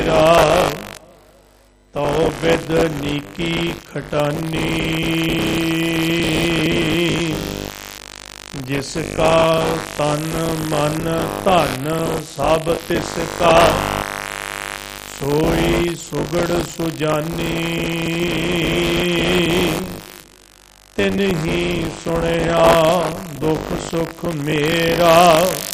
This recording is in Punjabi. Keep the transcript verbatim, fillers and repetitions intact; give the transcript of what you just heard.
ਤੋ ਬਿਦ ਨੀਕੀ ਖਟਾਨੀ। ਜਿਸ ਕਾ ਤਨ ਮਨ ਧਨ ਸਭ ਤਿਸ ਕਾ, ਸੋਈ ਸੁਗੜ ਸੁਜਾਨੀ। ਤਿਨ ਹੀ ਸੁਣਿਆ ਦੁਖ ਸੁਖ ਮੇਰਾ,